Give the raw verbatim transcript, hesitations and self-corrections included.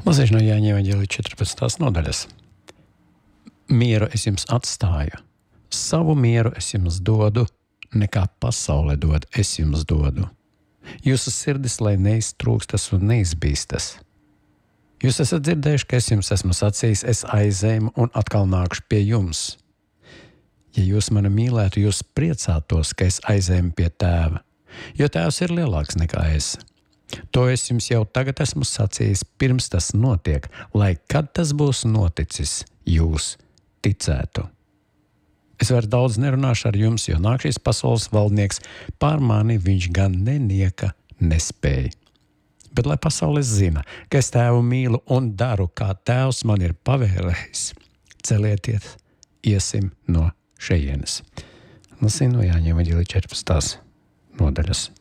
Lasīšu no Jāņa evaņģēlija četrpadsmitās nodaļas. Mieru es jums atstāju, savu mieru es jums dodu, nekā pasaule dod, es jums dodu. Jūsu sirdis, lai neiztrūkstas un neizbīstas. Jūs esat dzirdējuši, ka es jums esmu sacījis, es aizēju un atkal nākšu pie jums. Ja jūs mani mīlētu, jūs priecātos, ka es aizēju pie tēva, jo tēvs ir lielāks nekā es. To es jums jau tagad esmu sacījis, pirms tas notiek, lai kad tas būs noticis, jūs ticētu. Es vairs daudz nerunāšu ar jums, jo nāk šīs pasaules valdnieks, pār mani viņš gan nenieka nespēja. Bet lai pasaules zina, ka es tēvu mīlu un daru, kā tēvs man ir pavēlējis, celietiet, iesim no šejienes. Lasīju no Jāņa evaņģēlija četrpadsmitās nodaļas.